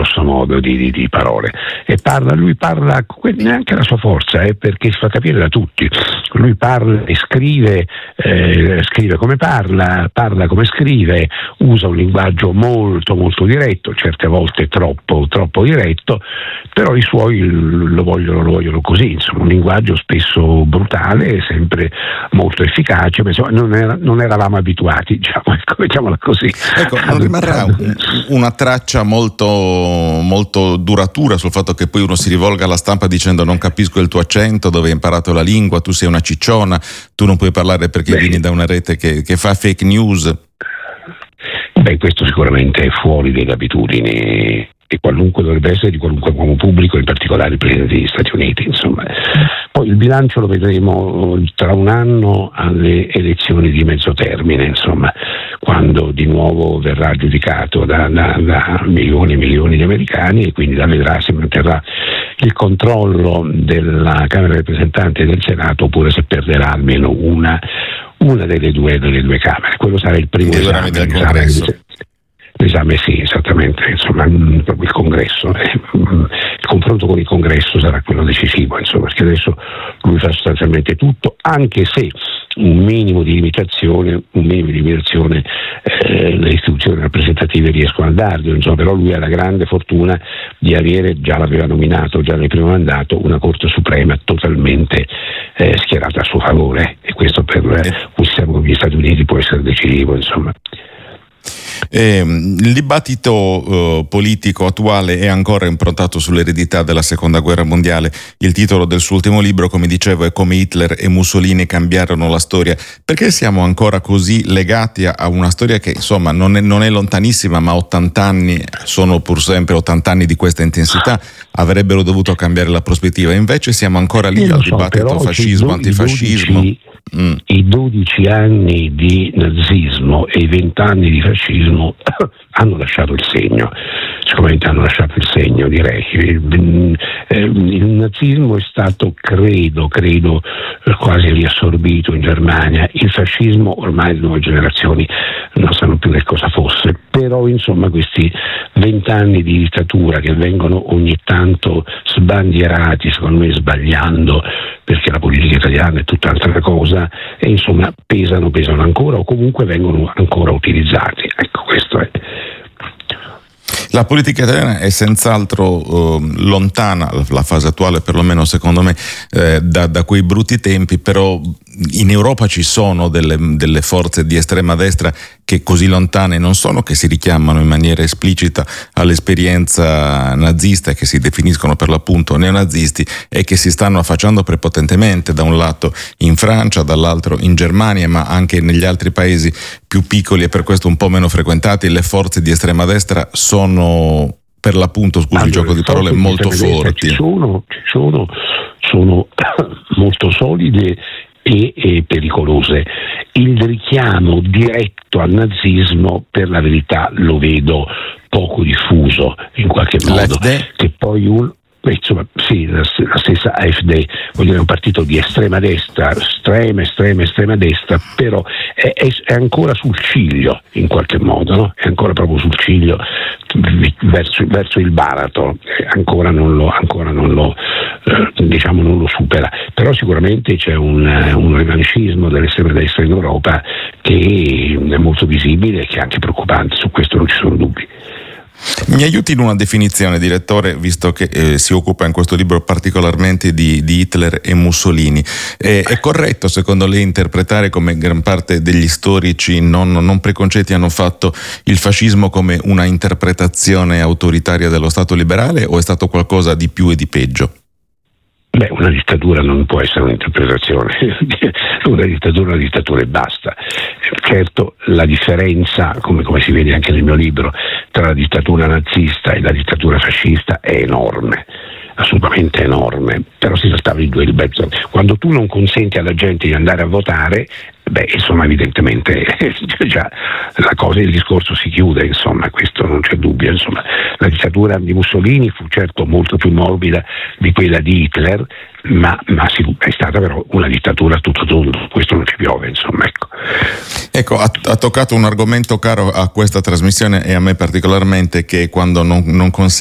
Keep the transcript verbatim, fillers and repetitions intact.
grosso modo di, di, di parole, e parla, lui parla neanche la sua forza, eh, perché si fa capire da tutti. Lui parla e scrive, eh, scrive come parla, parla come scrive, usa un linguaggio molto molto diretto, certe volte troppo troppo diretto, però i suoi lo vogliono, lo vogliono così, insomma, un linguaggio spesso brutale, sempre molto efficace, ma insomma non, era, non eravamo abituati, diciamo, diciamola così. Ecco, non rimarrà un, una traccia molto, molto duratura sul fatto che poi uno si rivolga alla stampa dicendo: non capisco il tuo accento, dove hai imparato la lingua, tu sei una cicciona, tu non puoi parlare perché Beh. vieni da una rete che, che fa fake news? Beh, questo sicuramente è fuori delle abitudini e qualunque dovrebbe essere di qualunque uomo pubblico, in particolare il Presidente degli Stati Uniti, insomma. Poi il bilancio lo vedremo tra un anno alle elezioni di mezzo termine, insomma, quando di nuovo verrà giudicato da, da, da milioni e milioni di americani, e quindi da vedrà se manterrà il controllo della Camera dei Rappresentanti e del Senato, oppure se perderà almeno una, una delle due delle due Camere. Quello sarà il primo esame del Congresso. L'esame sì, esattamente, insomma, proprio il congresso, eh, il confronto con il congresso sarà quello decisivo, insomma, perché adesso lui fa sostanzialmente tutto, anche se un minimo di limitazione, un minimo di limitazione eh, le istituzioni rappresentative riescono a dargli, insomma, però lui ha la grande fortuna di avere, già l'aveva nominato già nel primo mandato, una Corte Suprema totalmente eh, schierata a suo favore, e questo per eh, un sistema come gli Stati Uniti può essere decisivo, insomma. Eh, il dibattito eh, politico attuale è ancora improntato sull'eredità della seconda guerra mondiale. Il titolo del suo ultimo libro, come dicevo, è Come Hitler e Mussolini cambiarono la storia. Perché siamo ancora così legati a, a una storia che insomma non è, non è lontanissima, ma ottanta anni sono pur sempre ottanta anni di questa intensità, avrebbero dovuto cambiare la prospettiva, invece siamo ancora lì al so, dibattito fascismo, antifascismo. dodici, mm. I dodici anni di nazismo e i venti anni di fascismo hanno lasciato il segno, sicuramente hanno lasciato il segno, direi. Il, il nazismo è stato, credo, credo, quasi riassorbito in Germania. Il fascismo ormai le nuove generazioni non sanno più che cosa fosse, però insomma questi vent'anni di dittatura che vengono ogni tanto sbandierati, secondo me sbagliando, perché la politica italiana è tutt'altra cosa, e insomma pesano, pesano ancora, o comunque vengono ancora utilizzati. Ecco, questo è. La politica italiana è senz'altro eh, lontana, la fase attuale perlomeno secondo me, eh, da, da quei brutti tempi, però in Europa ci sono delle, delle forze di estrema destra che così lontane non sono, che si richiamano in maniera esplicita all'esperienza nazista e che si definiscono per l'appunto neonazisti, e che si stanno affacciando prepotentemente da un lato in Francia, dall'altro in Germania, ma anche negli altri paesi più piccoli e per questo un po' meno frequentati. Le forze di estrema destra sono per l'appunto, scusi allora, il gioco di parole, molto forti. Ci sono, ci sono, sono molto solide e, e pericolose. Il richiamo diretto al nazismo, per la verità, lo vedo poco diffuso in qualche modo, che poi un insomma sì, la, la stessa A F D, voglio dire, è un partito di estrema destra, estrema, estrema, estrema destra, però è, è, è ancora sul ciglio in qualche modo, no? È ancora proprio sul ciglio verso, verso il baratro, ancora non lo, ancora non lo eh, diciamo non lo supera, però sicuramente c'è un, un revanchismo dell'estrema destra in Europa che è molto visibile e che è anche preoccupante, su questo non ci sono dubbi. Mi aiuti in una definizione, direttore, visto che eh, si occupa in questo libro particolarmente di, di Hitler e Mussolini. Eh, è corretto secondo lei interpretare, come gran parte degli storici non, non preconcetti hanno fatto, il fascismo come una interpretazione autoritaria dello Stato liberale, o è stato qualcosa di più e di peggio? Beh, una dittatura non può essere un'interpretazione, una dittatura è una dittatura e basta. Certo, la differenza, come, come si vede anche nel mio libro, tra la dittatura nazista e la dittatura fascista è enorme, assolutamente enorme, però si trattava di due libertà. Quando tu non consenti alla gente di andare a votare, beh, insomma, evidentemente già la cosa, il discorso si chiude, insomma, questo non c'è dubbio. Insomma, la dittatura di Mussolini fu certo molto più morbida di quella di Hitler, ma, ma è stata però una dittatura a tutto tondo, questo non ci piove, insomma, ecco. Ecco, ha, ha toccato un argomento caro a questa trasmissione e a me particolarmente, che quando non, non consente